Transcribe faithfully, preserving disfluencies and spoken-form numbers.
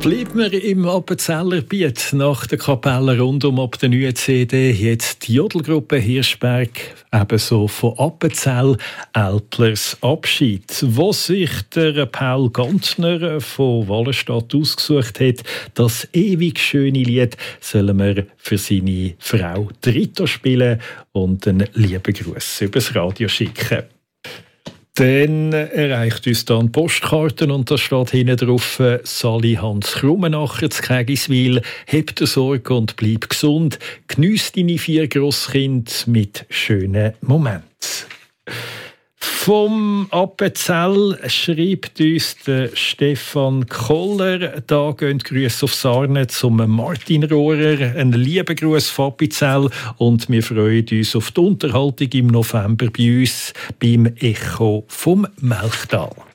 Bleiben wir im Appenzeller Biet nach der Kapelle rund um ab der neuen C D. Jetzt die Jodelgruppe Hirschberg, ebenso von Appenzell, Älplers Abschied. Wo sich der Paul Gantner von Wallenstadt ausgesucht hat, das ewig schöne Lied, sollen wir für seine Frau Rita spielen und einen lieben Gruß übers Radio schicken. Dann erreicht uns dann Postkarten und da steht hinten drauf: Sali Hans Krummenacher zu Kägiswil, heb dir Sorge und bleib gesund, geniess deine vier Grosskinder mit schönen Momenten. Vom Appenzell schreibt uns der Stefan Koller. Da gehen Grüße auf Sarne zum Martin Rohrer. Einen lieben Gruß von Appenzell und wir freuen uns auf die Unterhaltung im November bei uns beim Echo vom Melchtal.